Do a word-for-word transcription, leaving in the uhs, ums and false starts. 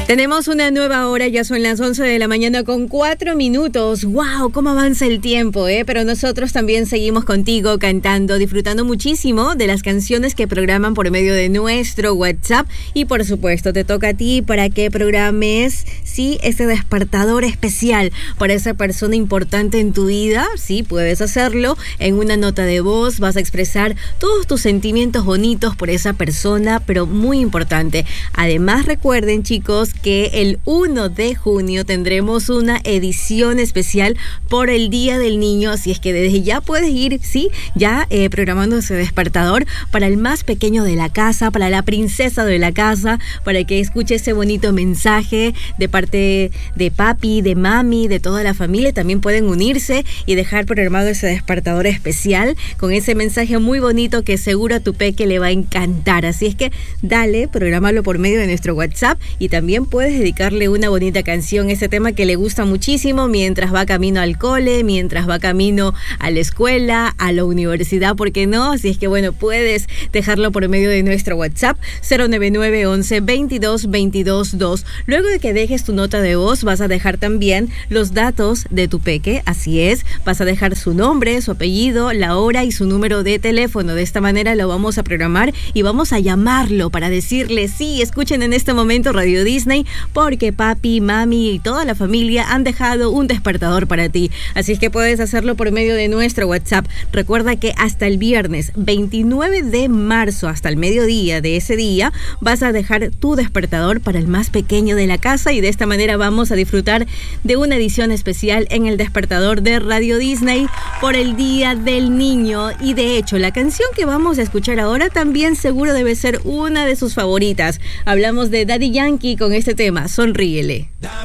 Tenemos una nueva hora, ya son las once de la mañana con cuatro minutos. ¡Wow! ¿Cómo avanza el tiempo, eh? Pero nosotros también seguimos contigo cantando, disfrutando muchísimo de las canciones que programan por medio de nuestro WhatsApp. Y por supuesto, te toca a ti para que programes, sí, ese despertador especial para esa persona importante en tu vida. Sí, puedes hacerlo en una nota de voz. Vas a expresar todos tus sentimientos bonitos por esa persona, pero muy importante. Además, recuerden, chicos, que el uno de junio tendremos una edición especial por el Día del Niño, así es que desde ya puedes ir, sí, ya eh, programando ese despertador para el más pequeño de la casa, para la princesa de la casa, para que escuche ese bonito mensaje de parte de papi, de mami, de toda la familia. También pueden unirse y dejar programado ese despertador especial con ese mensaje muy bonito que seguro a tu peque le va a encantar. Así es que dale, prográmalo por medio de nuestro WhatsApp y también puedes dedicarle una bonita canción, ese tema que le gusta muchísimo mientras va camino al cole, mientras va camino a la escuela, a la universidad, ¿por qué no? Así es que bueno, puedes dejarlo por medio de nuestro WhatsApp cero nueve nueve once veintidós veintidós dos. Luego de que dejes tu nota de voz, vas a dejar también los datos de tu peque, así es, vas a dejar su nombre, su apellido, la hora y su número de teléfono. De esta manera lo vamos a programar y vamos a llamarlo para decirle, sí, escuchen en este momento Radio Disney, porque papi, mami y toda la familia han dejado un despertador para ti. Así es que puedes hacerlo por medio de nuestro WhatsApp. Recuerda que hasta el viernes veintinueve de marzo, hasta el mediodía de ese día, vas a dejar tu despertador para el más pequeño de la casa y de esta manera vamos a disfrutar de una edición especial en el despertador de Radio Disney por el Día del Niño. Y de hecho, la canción que vamos a escuchar ahora también seguro debe ser una de sus favoritas. Hablamos de Daddy Yankee con este tema, Sonríele.